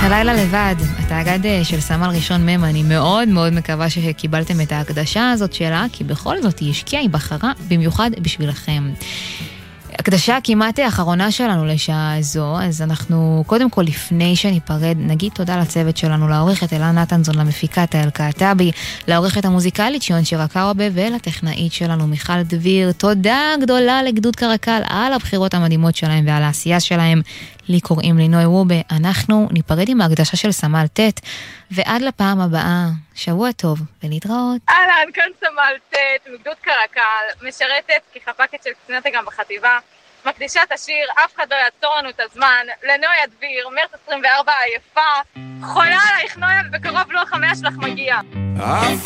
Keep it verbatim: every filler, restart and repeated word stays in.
הלילה לבד, אתה אגד של סמל ראשון מם, אני מאוד מאוד מקווה שקיבלתם את ההקדשה הזאת שלה, כי בכל זאת היא השקיעה, היא בחרה במיוחד בשבילכם. הקדשה כמעט האחרונה שלנו לשעה הזו, אז אנחנו קודם כל לפני שניפרד נגיד תודה לצוות שלנו, לעורכת אלה נתנזון, למפיקת האל קעטבי, לעורכת המוזיקלית שיון שירקאובה ולטכנאית שלנו מיכל דביר. תודה גדולה לגדוד קרקל על הבחירות המדהימות שלהם ועל העשייה שלהם. לי קוראים לי נוי רובה, אנחנו ניפרד עם ההקדשה של סמל ט' ועד לפעם הבאה, שבוע טוב ולהתראות. אהלן, כאן סמל ט' מגדוד קרקל, משרתת כחפקת של קצינת אג"ם בחטיבה, מקדישה את השיר אף אחד לא יעצור לנו את הזמן, לנויה דביר, מרץ עשרים וארבע עייפה, חולה עלייך נויה ובקרוב לוח המאה שלך מגיע. אף